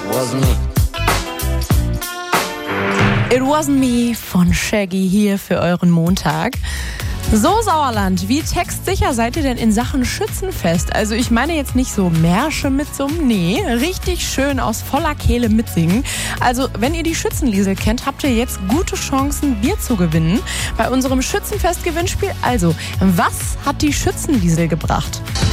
It Wasn't Me von Shaggy hier für euren Montag. So, Sauerland, wie textsicher seid ihr denn in Sachen Schützenfest? Also ich meine jetzt nicht so Märsche mitsummen, nee, richtig schön aus voller Kehle mitsingen. Also wenn ihr die Schützenliesel kennt, habt ihr jetzt gute Chancen, Bier zu gewinnen bei unserem Schützenfest-Gewinnspiel. Also, was hat die Schützenliesel gebracht?